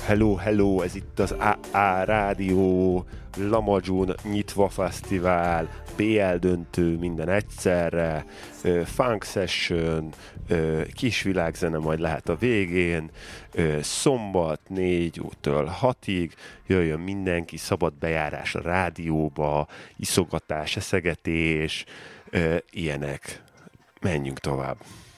Hello, ez itt az AA Rádió, Lamajun Nyitva Fesztivál, BL döntő minden egyszerre, Funk Session, kis világzene majd lehet a végén, szombat 4-től 6-ig, jöjjön mindenki, szabad bejárás a rádióba, iszogatás, eszegetés, ilyenek. Menjünk tovább.